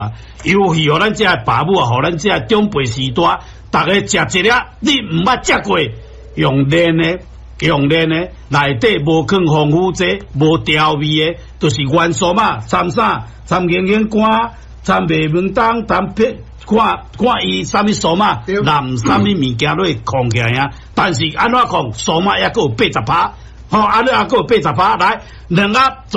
尤其互咱这爸母啊，互咱这长辈时代，大家食一粒，你毋捌食过，用练的，内底无放防腐剂，无调味的，就是元素嘛，掺啥？掺眼眼干，掺麦门冬，掺片。看伊啥物数码，揽啥物物件落去控起来啊！但是安怎控？数码还佫有80%，安尼还佫有80%，来2盒。